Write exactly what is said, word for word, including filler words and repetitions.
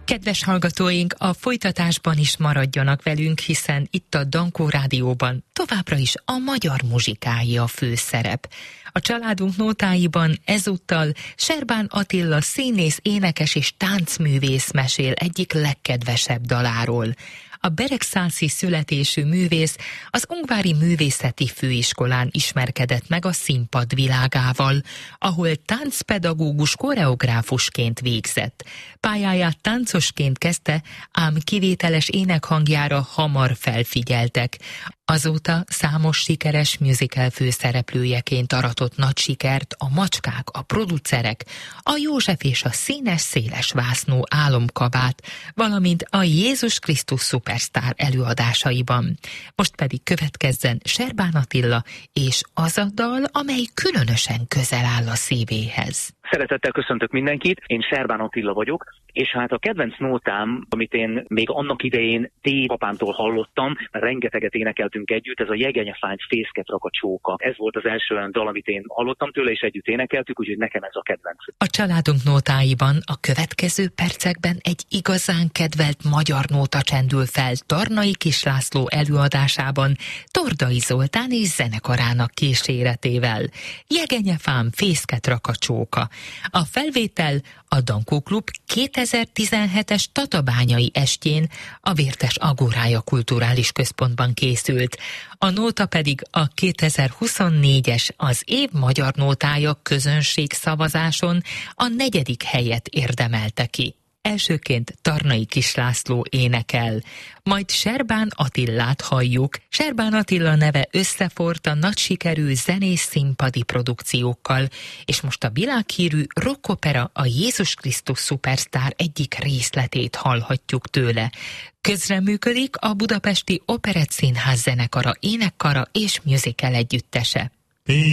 Kedves hallgatóink, a folytatásban is maradjanak velünk, hiszen itt a Dankó Rádióban továbbra is a magyar muzsikáé a főszerep. A családunk nótáiban ezúttal Serbán Attila színész, énekes és táncművész mesél egyik legkedvesebb daláról. A beregszászi születésű művész az Ungvári Művészeti Főiskolán ismerkedett meg a színpad világával, ahol táncpedagógus koreográfusként végzett. Pályáját táncosként kezdte, ám kivételes énekhangjára hamar felfigyeltek. Azóta számos sikeres musical főszereplőjeként aratott nagy sikert a Macskák, a Producerek, a József és a Színes széles vásznú Álomkabát, valamint a Jézus Krisztus Szupersztár előadásaiban. Most pedig következzen Serbán Attila és az a dal, amely különösen közel áll a szívéhez. Szeretettel köszöntök mindenkit, én Serbán Attila vagyok, és hát a kedvenc nótám, amit én még annak idején té papámtól hallottam, mert rengeteget énekeltünk együtt, ez a Jegenyefány fészket rak a csóka. Ez volt az első olyan dal, amit én hallottam tőle, és együtt énekeltük, úgyhogy nekem ez a kedvenc. A családunk nótáiban a következő percekben egy igazán kedvelt magyar nóta csendül fel Tarnai Kis László előadásában, Tordai Zoltán és zenekarának kíséretével. Jegenyefám fészket rak a csóka. A felvétel a Dankó Klub kétezer-tizenhetes tatabányai estjén a Vértes Agórája Kulturális Központban készült. A nóta pedig a kétezer-huszonnégyes az év magyar nótája közönség szavazáson a negyedik helyet érdemelte ki. Elsőként Tarnai Kis László énekel, majd Serbán Attilát halljuk. Serbán Attila neve összeforrt a nagy sikerű zenés színpadi produkciókkal, és most a világhírű rockopera a Jézus Krisztus Szupersztár egyik részletét hallhatjuk tőle. Közreműködik a Budapesti Operettszínház zenekara, énekkara és musical együttese.